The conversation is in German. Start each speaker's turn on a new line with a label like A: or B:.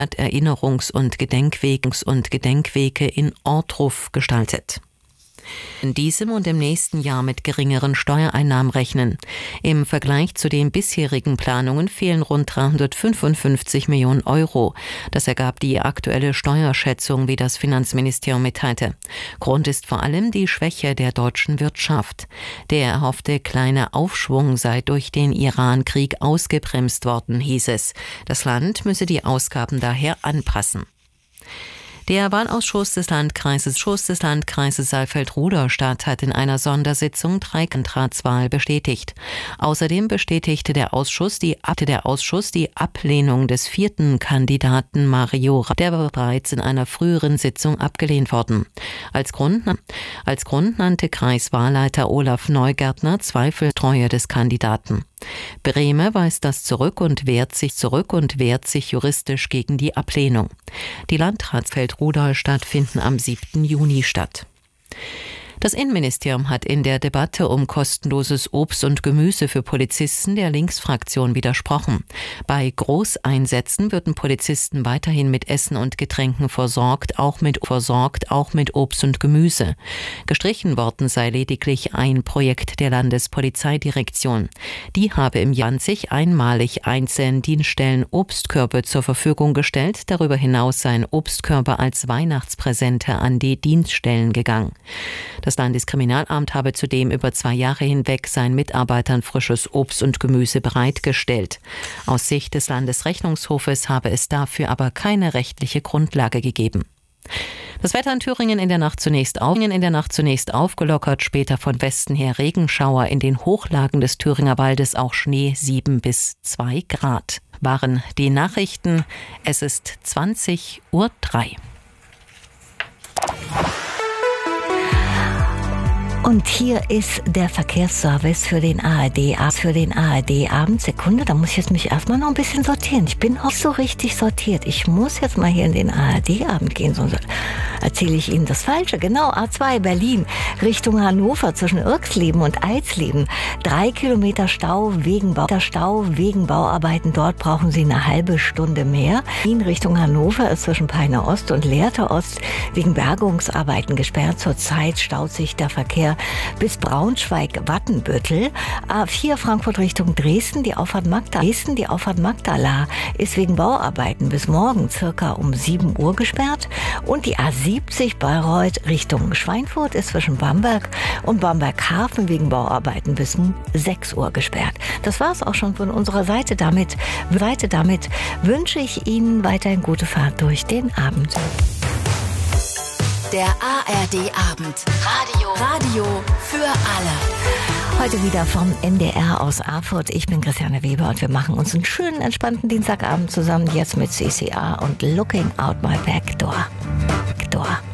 A: Erinnerungs- und Gedenkwege in Ortruf gestaltet. In diesem und im nächsten Jahr mit geringeren Steuereinnahmen rechnen. Im Vergleich zu den bisherigen Planungen fehlen rund 355 Millionen Euro. Das ergab die aktuelle Steuerschätzung, wie das Finanzministerium mitteilte. Grund ist vor allem die Schwäche der deutschen Wirtschaft. Der erhoffte kleine Aufschwung sei durch den Iran-Krieg ausgebremst worden, hieß es. Das Land müsse die Ausgaben daher anpassen. Der Wahlausschuss des Landkreises Saalfeld-Rudolstadt hat in einer Sondersitzung 3 Antragswahl bestätigt. Außerdem bestätigte der Ausschuss die Ablehnung des 4. Kandidaten Mario, der war bereits in einer früheren Sitzung abgelehnt worden. Als Grund nannte Kreiswahlleiter Olaf Neugärtner Zweifeltreue des Kandidaten. Brehme weist das zurück und wehrt sich juristisch gegen die Ablehnung. Die Landratsfeld-Rudolstadt finden am 7. Juni statt. Das Innenministerium hat in der Debatte um kostenloses Obst und Gemüse für Polizisten der Linksfraktion widersprochen. Bei Großeinsätzen würden Polizisten weiterhin mit Essen und Getränken versorgt, auch mit Obst und Gemüse. Gestrichen worden sei lediglich ein Projekt der Landespolizeidirektion. Die habe im Jahr 20 einmalig einzelnen Dienststellen Obstkörbe zur Verfügung gestellt. Darüber hinaus seien Obstkörbe als Weihnachtspräsente an die Dienststellen gegangen. Das Landeskriminalamt habe zudem über 2 Jahre hinweg seinen Mitarbeitern frisches Obst und Gemüse bereitgestellt. Aus Sicht des Landesrechnungshofes habe es dafür aber keine rechtliche Grundlage gegeben. Das Wetter in Thüringen in der Nacht zunächst aufgelockert, später von Westen her Regenschauer, in den Hochlagen des Thüringer Waldes auch Schnee, 7 bis 2 Grad. Waren die Nachrichten. Es ist 20:03 Uhr.
B: Und hier ist der Verkehrsservice für den ARD-Abend. Sekunde, da muss ich jetzt mich erstmal noch ein bisschen sortieren. Ich bin auch so richtig sortiert. Ich muss jetzt mal hier in den ARD-Abend gehen, sonst erzähle ich Ihnen das Falsche. Genau, A2 Berlin, Richtung Hannover zwischen Irxleben und Eisleben. 3 Kilometer Stau wegen Bauarbeiten. Dort brauchen Sie eine halbe Stunde mehr. In Richtung Hannover ist zwischen Peine Ost und Lehrte Ost wegen Bergungsarbeiten gesperrt. Zurzeit staut sich der Verkehr bis Braunschweig-Wattenbüttel. A4 Frankfurt Richtung Dresden, die Auffahrt Magdala ist wegen Bauarbeiten bis morgen circa um 7 Uhr gesperrt. Und die A70 Bayreuth Richtung Schweinfurt ist zwischen Bamberg und Bamberg-Hafen wegen Bauarbeiten bis 6 Uhr gesperrt. Das war es auch schon von unserer Seite. Damit wünsche ich Ihnen weiterhin gute Fahrt durch den Abend.
C: Der ARD-Abend. Radio für alle.
B: Heute wieder vom NDR aus Erfurt. Ich bin Christiane Weber und wir machen uns einen schönen, entspannten Dienstagabend zusammen. Jetzt mit CCR und Looking Out My Back Door.